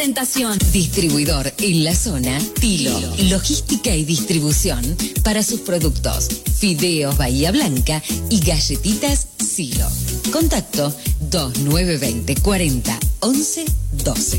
presentación. Distribuidor en la zona, Tilo. Logística y distribución para sus productos. Fideos Bahía Blanca y galletitas Silo. Contacto 2920 40 11 12.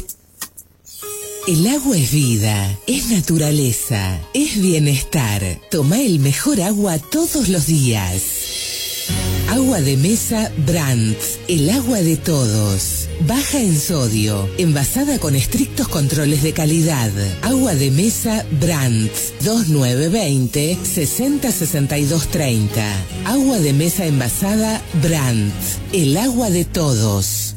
El agua es vida, es naturaleza, es bienestar. Toma el mejor agua todos los días. Agua de mesa Brands, el agua de todos. Baja en sodio, envasada con estrictos controles de calidad. Agua de mesa Brands, 2920 60 62 30. Agua de mesa envasada Brands, el agua de todos.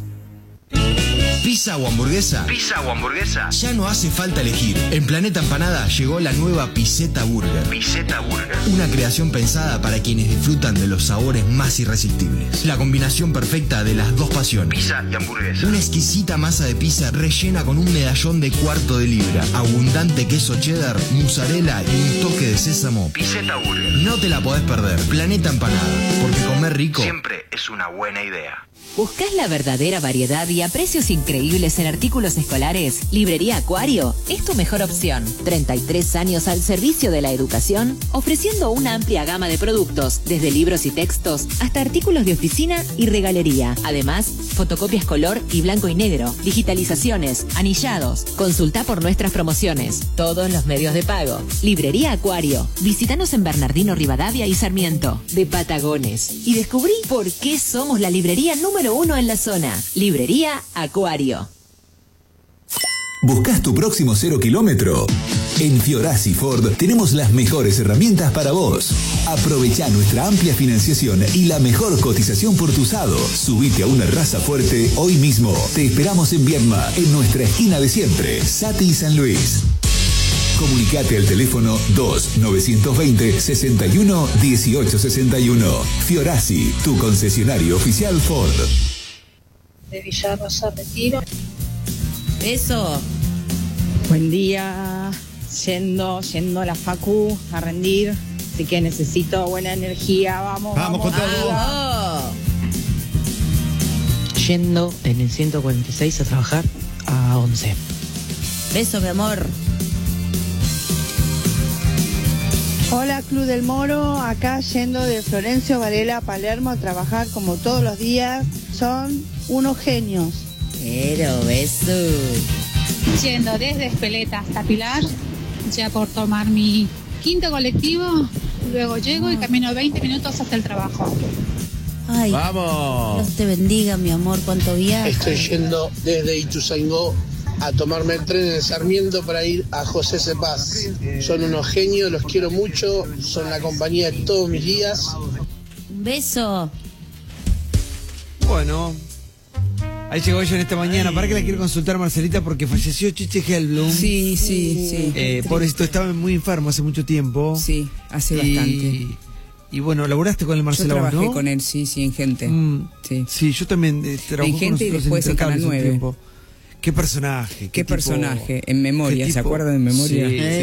¿Pizza o hamburguesa? ¿Pizza o hamburguesa? Ya no hace falta elegir. En Planeta Empanada llegó la nueva Pizzetta Burger. Pizzetta Burger. Una creación pensada para quienes disfrutan de los sabores más irresistibles. La combinación perfecta de las dos pasiones. Pizza y hamburguesa. Una exquisita masa de pizza rellena con un medallón de cuarto de libra, abundante queso cheddar, mozzarella y un toque de sésamo. Pizzetta Burger. No te la podés perder. Planeta Empanada. Porque comer rico siempre es una buena idea. ¿Buscás la verdadera variedad y a precios increíbles en artículos escolares? Librería Acuario es tu mejor opción. 33 años al servicio de la educación, ofreciendo una amplia gama de productos, desde libros y textos hasta artículos de oficina y regalería. Además, fotocopias color y blanco y negro, digitalizaciones, anillados. Consulta por nuestras promociones, todos los medios de pago. Librería Acuario. Visítanos en Bernardino Rivadavia y Sarmiento, de Patagones. Y descubrí por qué somos la librería número 1 en la zona. Librería Acuario. ¿Buscas tu próximo 0 kilómetro? En Fiorasi Ford tenemos las mejores herramientas para vos. Aprovecha nuestra amplia financiación y la mejor cotización por tu usado. Subite a una raza fuerte hoy mismo. Te esperamos en Viedma, en nuestra esquina de siempre, Sati y San Luis. Comunicate al teléfono 2-920-61-1861. Fiorasi, tu concesionario oficial Ford. De Villarrosa, Retiro. Eso. Buen día. Yendo a la facu a rendir. Así que necesito buena energía. Vamos con todo. Yendo en el 146 a trabajar a 11. Beso, mi amor. Hola, Club del Moro. Acá yendo de Florencio Varela a Palermo a trabajar como todos los días. Son unos genios. Pero beso. Yendo desde Espeleta hasta Pilar, ya por tomar mi quinto colectivo, luego llego y camino 20 minutos hasta el trabajo. Ay, ¡Vamos! Dios te bendiga, mi amor, cuánto viaje. Estoy yendo desde Ituzaingó a tomarme el tren en Sarmiento para ir a José Cepaz. Son unos genios, los quiero mucho, son la compañía de todos mis días. Un beso. Bueno, ahí llegó ella en esta mañana. ¿Para qué la quiero consultar, Marcelita? Porque falleció Chiche Helblum. Sí. Pobrecito, estaba muy enfermo hace mucho tiempo. Sí, hace bastante. Y bueno, laburaste con el Marcelo, Yo trabajé ¿no? con él, sí, en Gente. Sí, yo también trabajé en Gente y después en Canal 9. Qué personaje. Qué personaje, en Memoria, ¿se acuerdan de Memoria?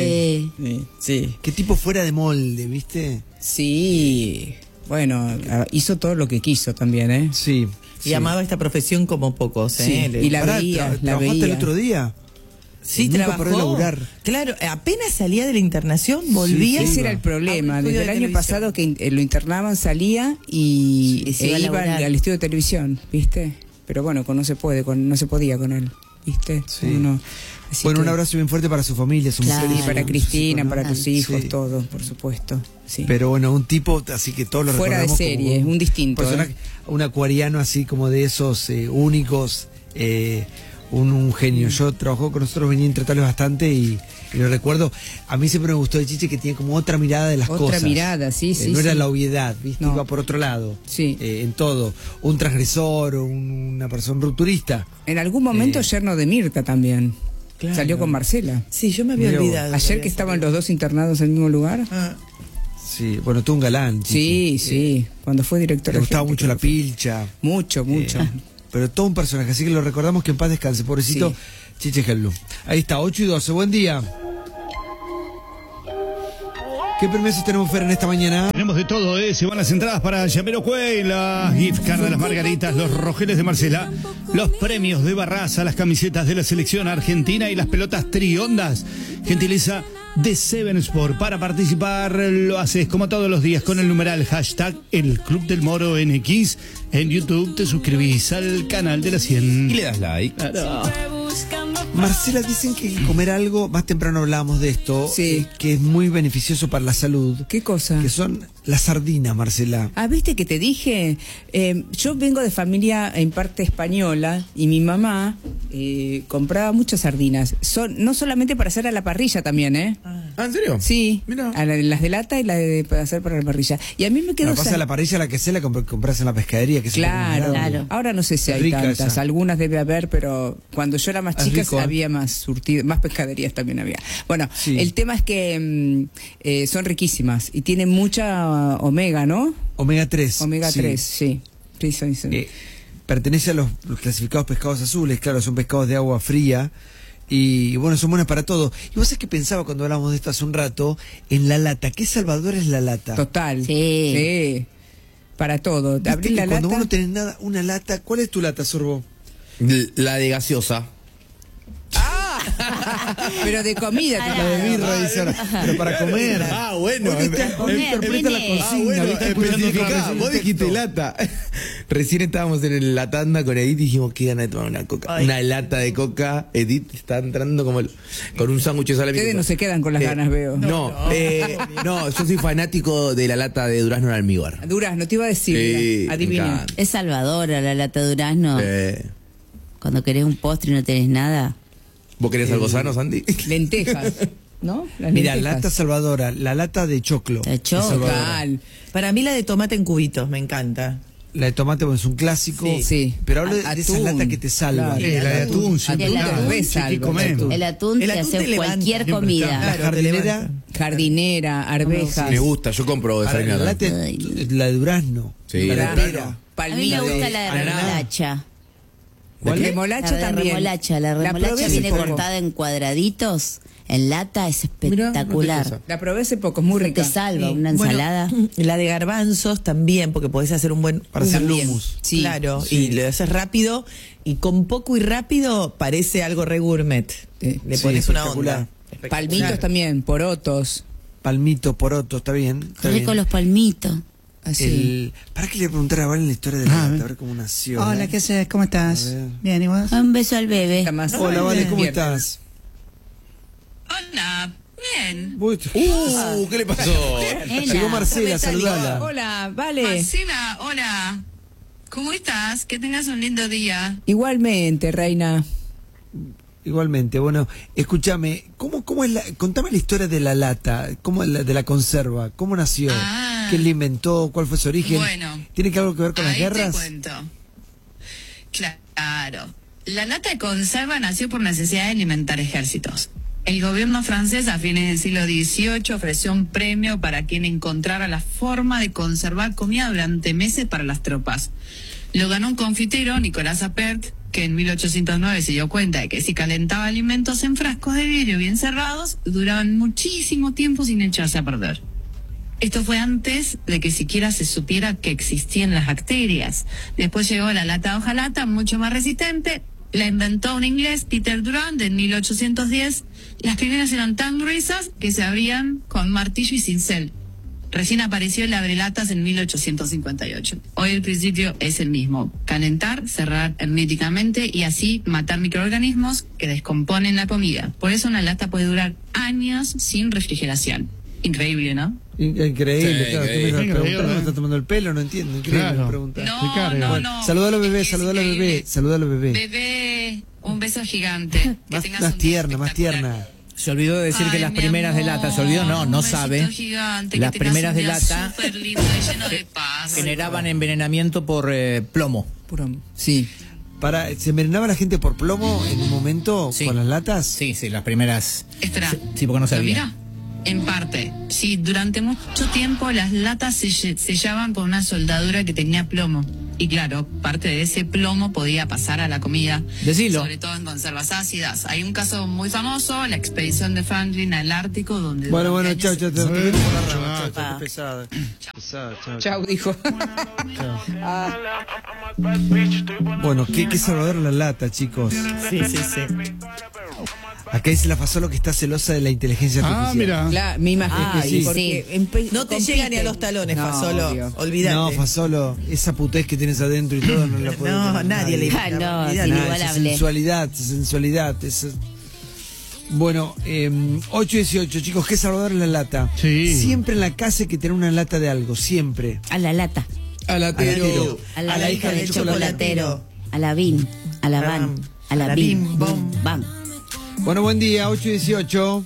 Sí. Qué tipo fuera de molde, ¿viste? Sí. Bueno, hizo todo lo que quiso también, ¿eh? Sí. Y amaba esta profesión como pocos, ¿eh? Sí. Y la veía. ¿Trabajaste el otro día? Sí, nunca trabajó. paró de laburar. Claro, apenas salía de la internación, volvía. Ese era el problema. Desde el año pasado que lo internaban, salía y se iba al estudio de televisión, ¿viste? Pero bueno, no se podía con él, ¿viste? Sí. Bueno, un abrazo bien fuerte para su familia, su mujer. Y para Cristina, para tus hijos, sí. Todos, por supuesto. Sí. Pero bueno, un tipo, así que todos lo fuera de serie, un distinto. Un acuariano así como de esos únicos, un genio. Yo trabajo con nosotros, venía a tratarles bastante y lo recuerdo. A mí siempre me gustó de Chiche que tiene como otra mirada de las cosas. Otra mirada, sí. No era la obviedad, ¿viste? No. Iba por otro lado. Sí. En todo. Un transgresor, una persona rupturista. En algún momento yerno de Mirta también. Claro. Salió con Marcela. Sí, yo me había olvidado. Ayer que estaban los dos internados en el mismo lugar. Sí, bueno, tú un galán. Sí. Cuando fue director. Le gustaba mucho la pilcha. Mucho. Pero todo un personaje, así que lo recordamos, que en paz descanse, pobrecito. Chiche Helblum. Ahí está, 8:12, buen día. ¿Qué permisos tenemos, Fer, en esta mañana? Tenemos de todo, ¿eh? Se van las entradas para Jamiroquai, las gift cards de las Margaritas, los rojeles de Marcela, los premios de Barraza, las camisetas de la selección argentina y las pelotas triondas. Gentileza de Seven Sport. Para participar lo haces como todos los días con el numeral hashtag El Club del Moro NX. En YouTube te suscribís al canal de la 100 y le das like. Claro. Marcela, dicen que comer algo, más temprano hablábamos de esto, que es muy beneficioso para la salud. ¿Qué cosa? Que son las sardinas, Marcela. Ah, ¿viste que te dije? Yo vengo de familia en parte española y mi mamá compraba muchas sardinas. No solamente para hacer a la parrilla también, ¿eh? Ah, ¿en serio? Sí, mira. Las de lata y las para hacer para la parrilla. Y a mí me quedó... Lo que pasa, la parrilla, la que se la compras en la pescadería. Que claro. Ahora no sé si hay tantas. Esa. Algunas debe haber, pero cuando yo era más chica había más surtido, más pescaderías también había. Bueno, el tema es que son riquísimas y tienen mucha omega, ¿no? Omega 3. Omega 3, sí. Pertenece a los clasificados pescados azules, claro, son pescados de agua fría. Y bueno, son buenas para todo. Y vos sabés que pensaba cuando hablamos de esto hace un rato, en la lata. ¿Qué salvador es la lata? Total. Sí. Para todo. Abrir la cuando lata. vos no tenés nada, una lata. ¿Cuál es tu lata, Sorbo? La de gaseosa. Pero de comida. La de birra, dice ahora. Pero para comer. Ah, bueno. Vos dijiste lata. Recién estábamos en la tanda con Edith y dijimos que iban a tomar una coca. Una lata de coca. Edith está entrando como con un sándwich de salami. Ustedes no se quedan con las ganas, veo. No, yo soy fanático de la lata de durazno en almíbar. Durazno, te iba a decir. Adivina. Es salvadora la lata de durazno. Cuando querés un postre y no tenés nada. ¿Vos querés algo sano, Sandy? Lentejas, ¿no? Mira, lata salvadora, la lata de choclo. De choclo. Para mí la de tomate en cubitos, me encanta. La de tomate es un clásico. Sí. Pero hablo de esas latas que te salvan. Claro. La de atún, el atún te hace cualquier comida. La jardinera, arvejas. Me gusta, yo compro esa harina. La de durazno. Sí. A mí me gusta la de remolacha. ¿Cuál? Remolacha también. La remolacha viene cortada en cuadraditos. En lata es espectacular. La probé hace poco, es muy rica. Te salva una ensalada. Bueno, la de garbanzos también, porque podés hacer un buen... Para hacer hummus. Sí, claro, y lo haces rápido, y con poco y rápido parece algo re gourmet. Le pones una onda. Palmitos también, porotos. Porotos, está bien. Qué rico los palmitos. ¿Para qué le preguntar a Valen la historia de la lata? A ver cómo nació. Hola, ¿qué haces? ¿Cómo estás? Bien, ¿y vos? Un beso al bebé. Hola, Vale, ¿cómo estás? Hola, bien. ¿Qué le pasó? Llegó Marcela, saludala. Hola, Vale. Marcela, hola. ¿Cómo estás? Que tengas un lindo día. Igualmente, reina. Igualmente, bueno, escúchame, ¿cómo es contame la historia de la lata, de la conserva, cómo nació, quién la inventó, cuál fue su origen, bueno, ¿tiene algo que ver con las guerras? Te cuento. Claro, la lata de conserva nació por necesidad de alimentar ejércitos. El gobierno francés a fines del siglo XVIII ofreció un premio para quien encontrara la forma de conservar comida durante meses para las tropas. Lo ganó un confitero, Nicolas Appert, que en 1809 se dio cuenta de que si calentaba alimentos en frascos de vidrio bien cerrados, duraban muchísimo tiempo sin echarse a perder. Esto fue antes de que siquiera se supiera que existían las bacterias. Después llegó la lata de hojalata, mucho más resistente. La inventó un inglés, Peter Durand, en 1810. Las primeras eran tan gruesas que se abrían con martillo y cincel. Recién apareció el abrelatas en 1858. Hoy el principio es el mismo: calentar, cerrar herméticamente y así matar microorganismos que descomponen la comida. Por eso una lata puede durar años sin refrigeración. Increíble, ¿no? Increíble, sí, claro. increíble. ¿Me está tomando el pelo? No entiendo. Increíble la pregunta. No. Saludalo, bebé, saludalo, bebé. Bebé, un beso gigante. Más tierna. Se olvidó de decir que las primeras de lata, se olvidó, no sabe. Las primeras de lata generaban envenenamiento por plomo. Sí. ¿Se envenenaba la gente por plomo en un momento con las latas? Sí, las primeras. Espera. Sí, porque no sabía. En parte, sí, durante mucho tiempo las latas se sellaban con una soldadura que tenía plomo. Y claro, parte de ese plomo podía pasar a la comida. Decilo. Sobre todo en conservas ácidas. Hay un caso muy famoso, la expedición de Franklin al Ártico, donde... Bueno, chao, chao. Pesada. Chao, dijo. Bueno, qué salvador la lata, chicos. Sí. Acá dice la Fasolo que está celosa de la inteligencia artificial. Mira. Claro, me imagino. Sí. No te llega ni a los talones, Fasolo. Olvídate. No, Fasolo, esa putez que tienes adentro y todo no la puede. No, nadie le diga. No, es inigualable. Sensualidad. Bueno, 8:18, chicos, qué salvador la lata. Sí. Siempre en la casa hay que tener una lata de algo, siempre. A la lata. A la hija del chocolatero. A la Bin. A la Van. A la Bim. Bam. Bueno, buen día, 8:18.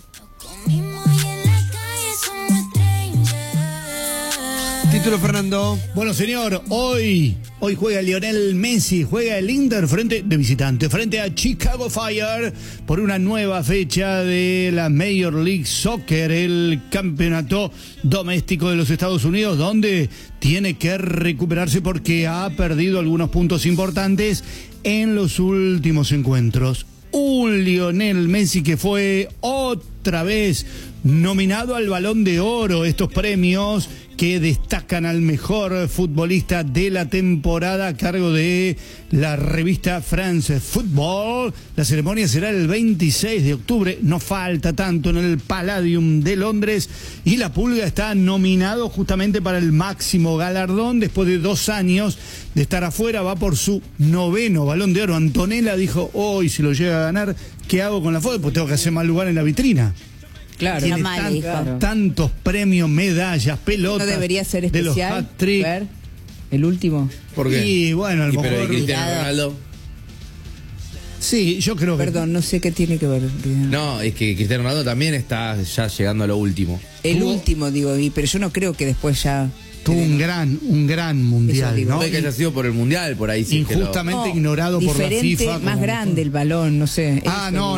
Título, Fernando. Bueno, señor, hoy juega Lionel Messi, juega el Inter de visitante, frente a Chicago Fire por una nueva fecha de la Major League Soccer, el campeonato doméstico de los Estados Unidos, donde tiene que recuperarse porque ha perdido algunos puntos importantes en los últimos encuentros. Un Lionel Messi que fue otra vez nominado al Balón de Oro, estos premios que destacan al mejor futbolista de la temporada a cargo de la revista France Football. La ceremonia será el 26 de octubre, no falta tanto, en el Palladium de Londres, y la Pulga está nominado justamente para el máximo galardón. Después de 2 años de estar afuera, va por su 9º Balón de Oro. Antonella dijo, hoy si lo llega a ganar, ¿qué hago con la foto? Pues tengo que hacer más lugar en la vitrina. Claro, tiene tantos premios, medallas, pelotas. ¿No debería ser especial? Hat-trick. Ver, el último. ¿Por qué? Y bueno, a lo pero mejor... Cristiano Ronaldo. Sí, yo creo que... Perdón, no sé qué tiene que ver. No, es que Cristiano Ronaldo también está ya llegando a lo último. El último, digo, pero yo no creo que después ya... Tuvo un gran mundial, ¿no? No es que haya sido por el mundial, por ahí sí. Injustamente ignorado por la FIFA. Más grande el balón, no sé. No,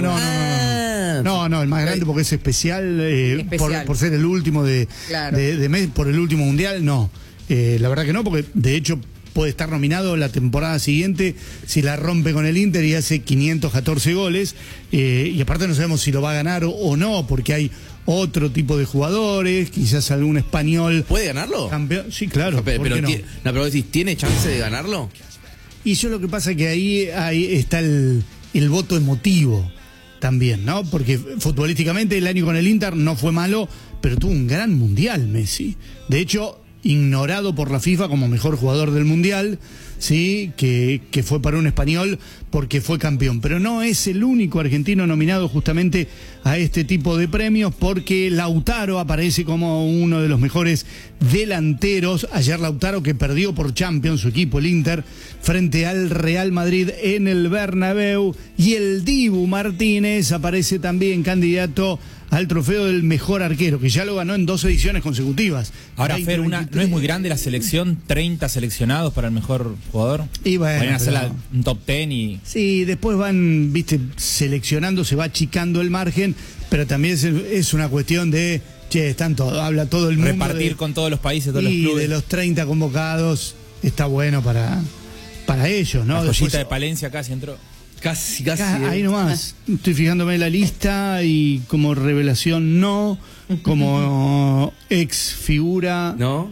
el más grande porque es especial, por ser el último de mes, por el último mundial, no. La verdad que no, porque de hecho puede estar nominado la temporada siguiente si la rompe con el Inter y hace 514 goles. Y aparte no sabemos si lo va a ganar o no, porque hay otro tipo de jugadores, quizás algún español. ¿Puede ganarlo? Campeón. Sí, claro. Pero decís, ¿tiene chance de ganarlo? Y yo lo que pasa es que ahí está el voto emotivo también, ¿no? Porque futbolísticamente el año con el Inter no fue malo, pero tuvo un gran mundial Messi. De hecho, ignorado por la FIFA como mejor jugador del mundial, sí, que fue para un español porque fue campeón. Pero no es el único argentino nominado justamente a este tipo de premios, porque Lautaro aparece como uno de los mejores delanteros. Ayer Lautaro, que perdió por Champions, su equipo, el Inter, frente al Real Madrid en el Bernabéu. Y el Dibu Martínez aparece también candidato al trofeo del mejor arquero, que ya lo ganó en 2 ediciones consecutivas. Ahora, Fer, ¿no es muy grande la selección? 30 seleccionados para el mejor jugador. Y bueno, pueden hacer un top 10 y... Sí, después van, seleccionando, se va achicando el margen, pero también es una cuestión de, habla todo el mundo. Repartir con todos los países, todos los clubes. Y de los 30 convocados, está bueno para ellos, ¿no? La joyita de Palencia casi entró. Casi. Ahí nomás. Estoy fijándome en la lista y como revelación no, como ex figura. ¿No?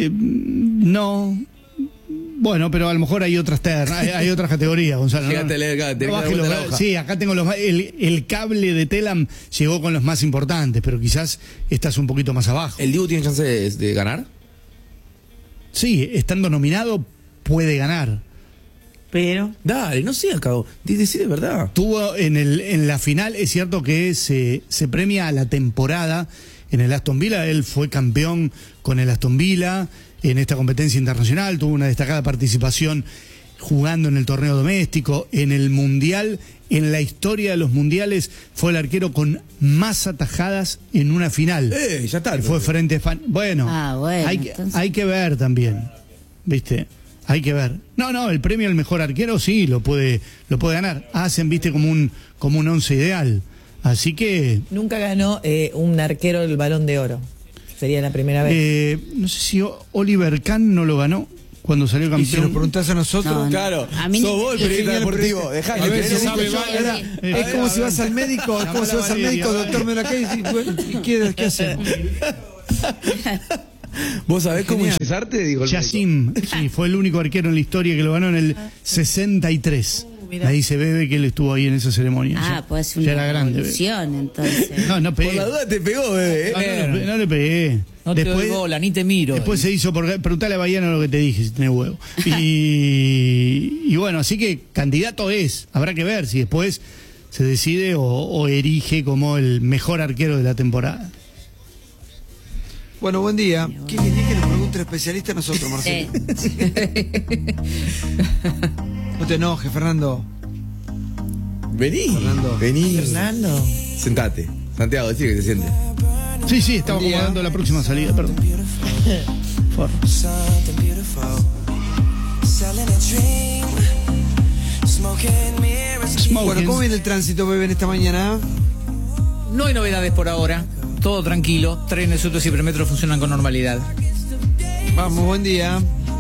No. Bueno, pero a lo mejor hay otras hay otras categorías, Gonzalo. Sí, acá tengo el cable de Telam llegó con los más importantes, pero quizás estás un poquito más abajo. ¿El Dibu tiene chance de ganar? Sí, estando nominado puede ganar. Pero... Dale, no seas cago. Decí de verdad. Tuvo en la final, es cierto que se premia a la temporada en el Aston Villa. Él fue campeón con el Aston Villa en esta competencia internacional. Tuvo una destacada participación jugando en el torneo doméstico, en el Mundial. En la historia de los mundiales fue el arquero con más atajadas en una final. Ya está. Fue frente a España. Bueno, hay que ver también, ¿viste? Hay que ver. No, el premio al mejor arquero sí lo puede ganar. Hacen, viste, como un 11 ideal. Así que... Nunca ganó un arquero el Balón de Oro. Sería la primera vez. No sé si Oliver Kahn no lo ganó cuando salió campeón. Y si nos preguntás a nosotros, no. Claro, a mí sos vos el periodista deportivo. Dejá a ver que si sabe es como si vas al médico, es como si vas al médico, doctor, me la cae y ¿qué hacemos? ¿Vos sabés cómo ingresarte? Dijo el Yacine, sí, fue el único arquero en la historia que lo ganó en el 63. Ahí se ve que él estuvo ahí en esa ceremonia. Pues una revolución, entonces. No pegué. Por la duda te pegó, bebé. No le pegué. No te doy bola, ni te miro. Después se hizo preguntarle a Bahiano lo que te dije, si tenés huevo. Y bueno, así que candidato es. Habrá que ver si después se decide o erige como el mejor arquero de la temporada. Bueno, buen día. ¿Qué querés que nos pregunte el especialista a nosotros, Marcelo? No te enojes, Fernando. Vení. Fernando. Sentate. Santiago, decí que te siente. Sí, estaba acomodando la próxima salida, perdón. Bueno, ¿cómo viene el tránsito, bebé, en esta mañana? No hay novedades por ahora. Todo tranquilo. Trenes, subtes y premetros funcionan con normalidad. Vamos, buen día.